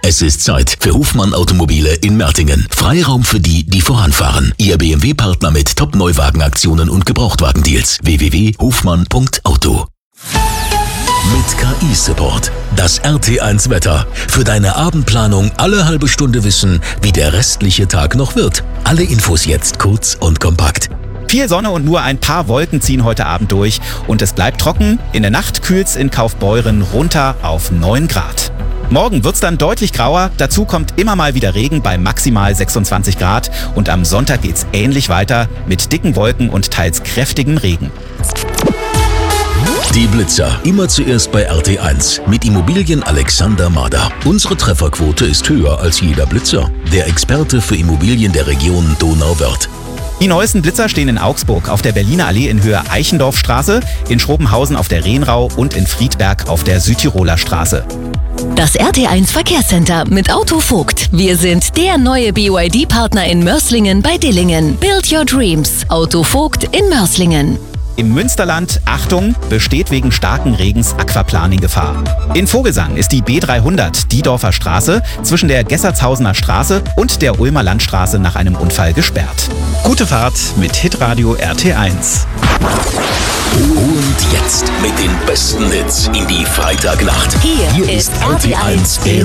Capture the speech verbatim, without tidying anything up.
Es ist Zeit für Hofmann Automobile in Mertingen. Freiraum für die, die voranfahren. Ihr B M W-Partner mit Top-Neuwagenaktionen und Gebrauchtwagendeals. w w w punkt hofmann punkt auto. Mit K I-Support. Das R T eins Wetter. Für deine Abendplanung alle halbe Stunde wissen, wie der restliche Tag noch wird. Alle Infos jetzt kurz und kompakt. Viel Sonne und nur ein paar Wolken ziehen heute Abend durch. Und es bleibt trocken. In der Nacht kühlt's in Kaufbeuren runter auf neun Grad. Morgen wird's dann deutlich grauer. Dazu kommt immer mal wieder Regen bei maximal sechsundzwanzig Grad. Und am Sonntag geht's ähnlich weiter mit dicken Wolken und teils kräftigem Regen. Die Blitzer. Immer zuerst bei R T eins. Mit Immobilien Alexander Mader. Unsere Trefferquote ist höher als jeder Blitzer. Der Experte für Immobilien der Region Donauwörth. Die neuesten Blitzer stehen in Augsburg auf der Berliner Allee in Höhe Eichendorffstraße, in Schrobenhausen auf der Rhenrau und in Friedberg auf der Südtiroler Straße. Das R T eins Verkehrscenter mit Auto Vogt. Wir sind der neue B Y D-Partner in Mörslingen bei Dillingen. Build your dreams. Auto Vogt in Mörslingen. Im Münsterland, Achtung, besteht wegen starken Regens Aquaplaning-Gefahr. In Vogelsang ist die B dreihundert Diedorfer Straße zwischen der Gessertshausener Straße und der Ulmer Landstraße nach einem Unfall gesperrt. Gute Fahrt mit Hitradio R T eins. Und jetzt mit den besten Hits in die Freitagnacht. Hier, Hier ist R T eins.